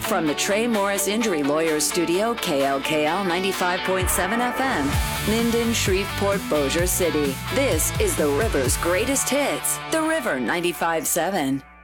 From the Trey Morris Injury Lawyers Studio, KLKL 95.7 FM, Minden, Shreveport, Bossier City. This is the River's greatest hits. The River 95.7.